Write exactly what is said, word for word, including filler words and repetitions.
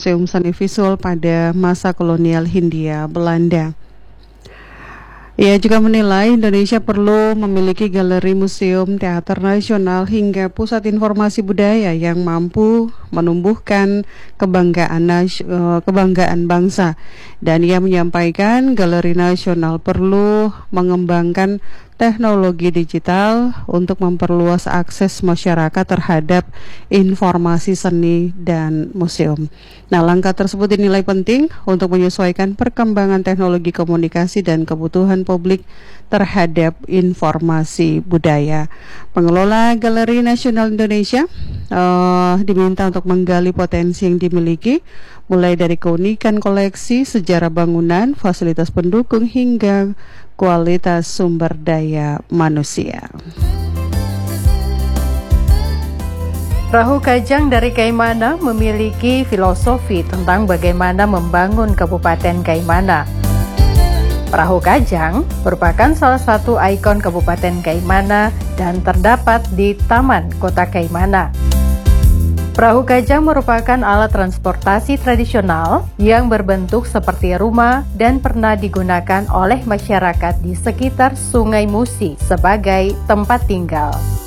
Museum Seni Visual pada masa kolonial Hindia Belanda. Ia juga menilai Indonesia perlu memiliki galeri museum, teater nasional hingga pusat informasi budaya yang mampu menumbuhkan kebanggaan nas- kebanggaan bangsa. Dan ia menyampaikan galeri nasional perlu mengembangkan teknologi digital untuk memperluas akses masyarakat terhadap informasi seni dan museum. Nah, langkah tersebut dinilai penting untuk menyesuaikan perkembangan teknologi komunikasi dan kebutuhan publik terhadap informasi budaya. Pengelola Galeri Nasional Indonesia uh, diminta untuk menggali potensi yang dimiliki, mulai dari keunikan koleksi, sejarah bangunan, fasilitas pendukung, hingga kualitas sumber daya manusia. Perahu Kajang dari Kaimana memiliki filosofi tentang bagaimana membangun Kabupaten Kaimana. Perahu Kajang merupakan salah satu ikon Kabupaten Kaimana dan terdapat di Taman Kota Kaimana. Perahu Kajang merupakan alat transportasi tradisional yang berbentuk seperti rumah dan pernah digunakan oleh masyarakat di sekitar Sungai Musi sebagai tempat tinggal.